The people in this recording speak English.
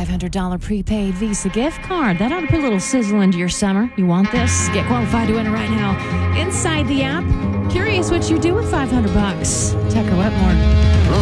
$500 prepaid Visa gift card. That ought to put a little sizzle into your summer. You want this? Get qualified to win it right now inside the app. Curious what you do with $500. Tucker Wetmore.